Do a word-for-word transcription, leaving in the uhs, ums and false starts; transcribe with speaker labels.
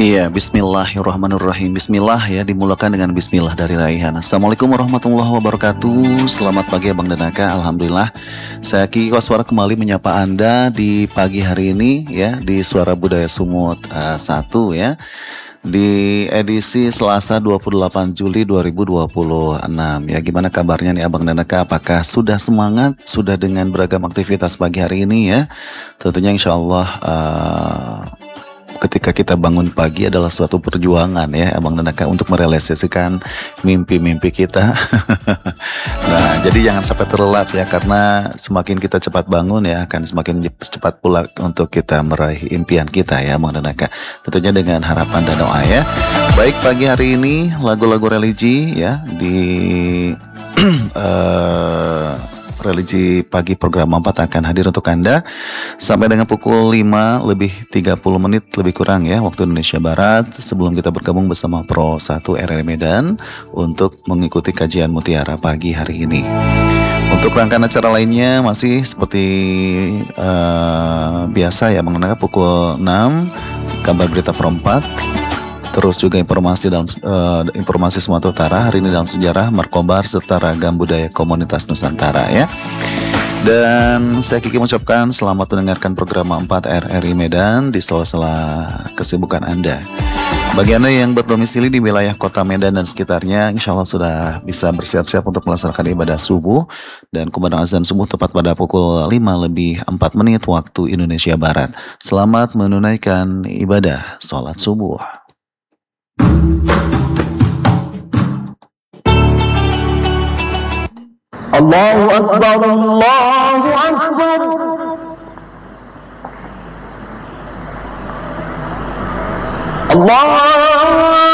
Speaker 1: Iya, bismillahirrahmanirrahim. Bismillah ya, dimulakan dengan bismillah dari Raihan. Assalamualaikum warahmatullahi wabarakatuh. Selamat pagi Abang dan Aka. Alhamdulillah, saya Kiki Koswara kembali menyapa Anda di pagi hari ini ya, di Suara Budaya Sumut uh, satu ya, di edisi Selasa dua puluh delapan Juli dua ribu dua puluh enam ya. Gimana kabarnya nih Abang dan Aka? Apakah sudah semangat? Sudah dengan beragam aktivitas pagi hari ini ya? Tentunya insya Allah uh, ketika kita bangun pagi adalah suatu perjuangan ya Abang dan Aka untuk merealisasikan mimpi-mimpi kita. Nah, jadi jangan sampai terlelap ya, karena semakin kita cepat bangun ya akan semakin cepat pula untuk kita meraih impian kita ya Abang dan Aka. Tentunya dengan harapan dan doa ya. Baik, pagi hari ini lagu-lagu religi ya di uh, Religi Pagi program empat akan hadir untuk Anda sampai dengan pukul lima lebih tiga puluh menit lebih kurang ya waktu Indonesia Barat, sebelum kita bergabung bersama Pro satu R R I Medan untuk mengikuti kajian Mutiara pagi hari ini. Untuk rangkaian acara lainnya masih seperti uh, biasa ya, mengenai pukul enam kabar berita Pro empat. Terus juga informasi dalam uh, informasi Sumatera Utara hari ini dalam sejarah, Markobar serta ragam budaya komunitas Nusantara ya. Dan saya Kiki mengucapkan selamat mendengarkan program empat R R I Medan di sela-sela kesibukan Anda. Bagi Anda yang berdomisili di wilayah kota Medan dan sekitarnya, insya Allah sudah bisa bersiap-siap untuk melaksanakan ibadah subuh, dan kumandang azan subuh tepat pada pukul lima lebih empat menit waktu Indonesia Barat. Selamat menunaikan ibadah sholat subuh.
Speaker 2: Allahu Akbar, Allahu Akbar. Allah